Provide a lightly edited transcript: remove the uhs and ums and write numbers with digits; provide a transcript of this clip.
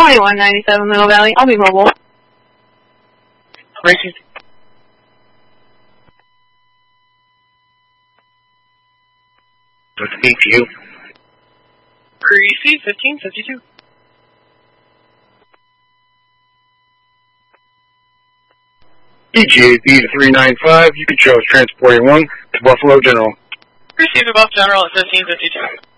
2197 Middle Valley. I'll be mobile. Racing. Let's speak to you. Greasy, 1552. EGAB to 395, you can chose transporting 1 to Buffalo General. Receive above General at 1552.